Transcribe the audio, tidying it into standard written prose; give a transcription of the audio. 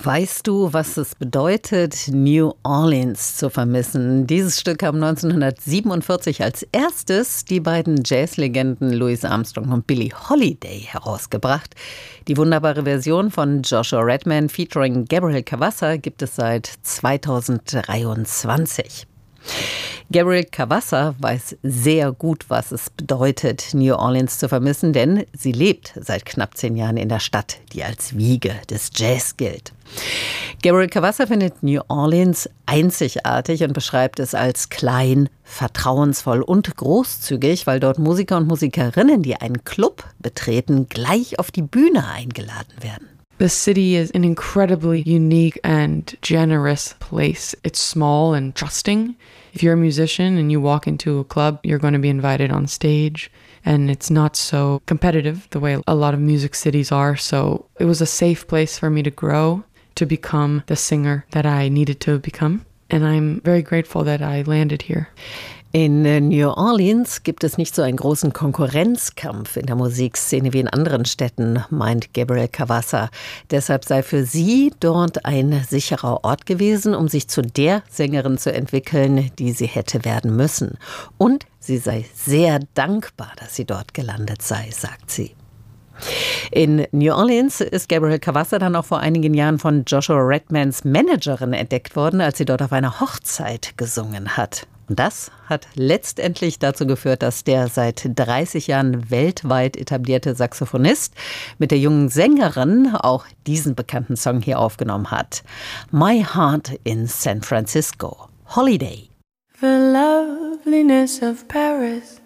Weißt du, was es bedeutet, New Orleans zu vermissen? Dieses Stück haben 1947 als erstes die beiden Jazzlegenden Louis Armstrong und Billie Holiday herausgebracht. Die wunderbare Version von Joshua Redman featuring Gabriel Cavanza gibt es seit 2023. Gabriel Cavanza weiß sehr gut, was es bedeutet, New Orleans zu vermissen, denn sie lebt seit knapp 10 Jahren in der Stadt, die als Wiege des Jazz gilt. Gabriel Cavanza findet New Orleans einzigartig und beschreibt es als klein, vertrauensvoll und großzügig, weil dort Musiker und Musikerinnen, die einen Club betreten, gleich auf die Bühne eingeladen werden. The city is an incredibly unique and generous place. It's small and trusting. If you're a musician and you walk into a club, you're going to be invited on stage. And it's not so competitive the way a lot of music cities are. So it was a safe place for me to grow, to become the singer that I needed to become. And I'm very grateful that I landed here. In New Orleans gibt es nicht so einen großen Konkurrenzkampf in der Musikszene wie in anderen Städten, meint Gabriel Cavanza. Deshalb sei für sie dort ein sicherer Ort gewesen, um sich zu der Sängerin zu entwickeln, die sie hätte werden müssen. Und sie sei sehr dankbar, dass sie dort gelandet sei, sagt sie. In New Orleans ist Gabriel Cavanza dann auch vor einigen Jahren von Joshua Redmans Managerin entdeckt worden, als sie dort auf einer Hochzeit gesungen hat. Und das hat letztendlich dazu geführt, dass der seit 30 Jahren weltweit etablierte Saxophonist mit der jungen Sängerin auch diesen bekannten Song hier aufgenommen hat. My Heart in San Francisco. Holiday. The loveliness of Paris